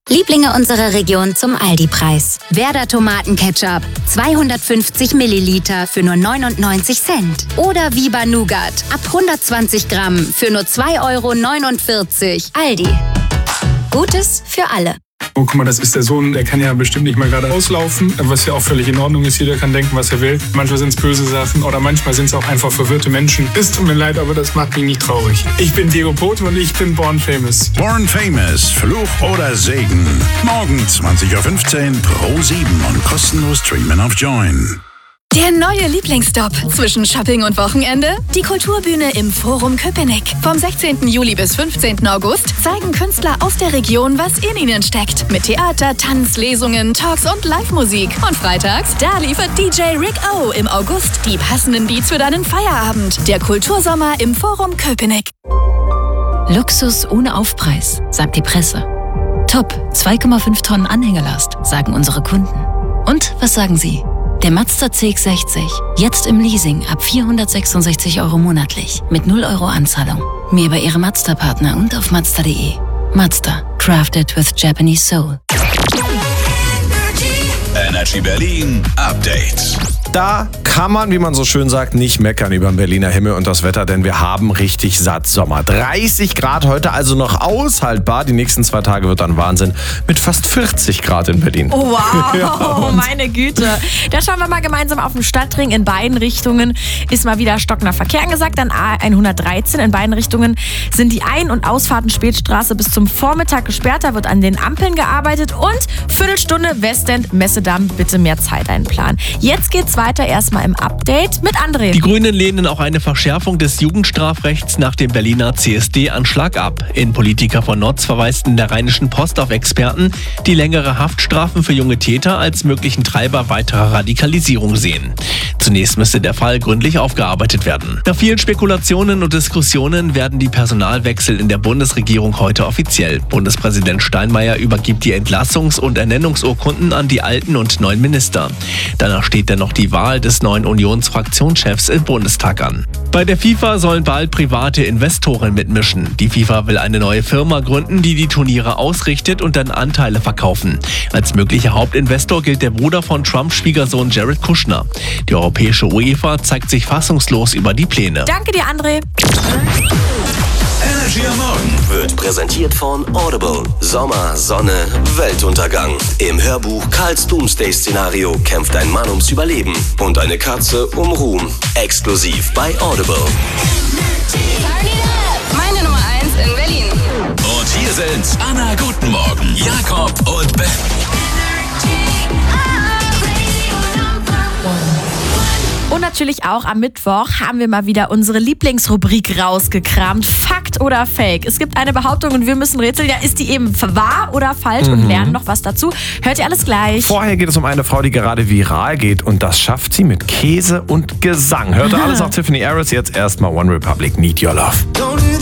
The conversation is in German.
Lieblinge unserer Region zum Aldi-Preis. Werder Tomatenketchup, 250 Milliliter für nur 99 Cent. Oder Viva Nougat, ab 120 Gramm für nur 2,49 €. Aldi. Gutes für alle. Oh, guck mal, das ist der Sohn, der kann ja bestimmt nicht mal gerade auslaufen, was ja auch völlig in Ordnung ist. Jeder kann denken, was er will. Manchmal sind es böse Sachen oder manchmal sind es auch einfach verwirrte Menschen. Es tut mir leid, aber das macht mich nicht traurig. Ich bin Diego Pote und ich bin Born Famous. Born Famous, Fluch oder Segen. Morgen 20:15 Uhr Pro7 und kostenlos streamen auf Join. Der neue Lieblingsstop zwischen Shopping und Wochenende? Die Kulturbühne im Forum Köpenick. Vom 16. Juli bis 15. August zeigen Künstler aus der Region, was in ihnen steckt. Mit Theater, Tanz, Lesungen, Talks und Live-Musik. Und freitags, da liefert DJ Rick O im August die passenden Beats für deinen Feierabend. Der Kultursommer im Forum Köpenick. Luxus ohne Aufpreis, sagt die Presse. Top, 2,5 Tonnen Anhängelast, sagen unsere Kunden. Und was sagen Sie? Der Mazda CX-60, jetzt im Leasing ab 466 € monatlich, mit 0 € Anzahlung. Mehr bei Ihrem Mazda-Partner und auf Mazda.de. Mazda, crafted with Japanese soul. Energy Berlin Update. Da kann man, wie man so schön sagt, nicht meckern über den Berliner Himmel und das Wetter, denn wir haben richtig satt Sommer. 30 Grad heute also noch aushaltbar. Die nächsten 2 Tage wird dann Wahnsinn mit fast 40 Grad in Berlin. Oh, wow, ja, meine Güte. Da schauen wir mal gemeinsam auf den Stadtring. In beiden Richtungen ist mal wieder stockender Verkehr angesagt. An A113 in beiden Richtungen sind die Ein- und Ausfahrten Spätstraße bis zum Vormittag gesperrt. Da wird an den Ampeln gearbeitet und Viertelstunde Westend Messedamm, bitte mehr Zeit einplanen. Jetzt geht's weiter erstmal im Update mit André. Die Grünen lehnen auch eine Verschärfung des Jugendstrafrechts nach dem Berliner CSD-Anschlag ab. Innenpolitiker von Notz verweisten der Rheinischen Post auf Experten, die längere Haftstrafen für junge Täter als möglichen Treiber weiterer Radikalisierung sehen. Zunächst müsste der Fall gründlich aufgearbeitet werden. Nach vielen Spekulationen und Diskussionen werden die Personalwechsel in der Bundesregierung heute offiziell. Bundespräsident Steinmeier übergibt die Entlassungs- und Ernennungsurkunden an die alten und neuen Minister. Danach steht dann noch die Wahl des neuen Unionsfraktionschefs im Bundestag an. Bei der FIFA sollen bald private Investoren mitmischen. Die FIFA will eine neue Firma gründen, die die Turniere ausrichtet und dann Anteile verkaufen. Als möglicher Hauptinvestor gilt der Bruder von Trumps Schwiegersohn Jared Kushner. Die europäische UEFA zeigt sich fassungslos über die Pläne. Danke dir, André. Energy am Morgen wird präsentiert von Audible. Sommer, Sonne, Weltuntergang. Im Hörbuch Karls Doomsday-Szenario kämpft ein Mann ums Überleben und eine Katze um Ruhm. Exklusiv bei Audible. Meine Nummer 1 in Berlin. Und hier sind Anna, guten Morgen, Jakob und Ben. Und natürlich auch am Mittwoch haben wir mal wieder unsere Lieblingsrubrik rausgekramt. Fakt oder Fake? Es gibt eine Behauptung und wir müssen rätseln. Ja, ist die eben wahr oder falsch? Und lernen noch was dazu. Hört ihr alles gleich. Vorher geht es um eine Frau, die gerade viral geht und das schafft sie mit Käse und Gesang. Hört ihr alles auf Tiffany Harris, jetzt erstmal One Republic, Need Your Love.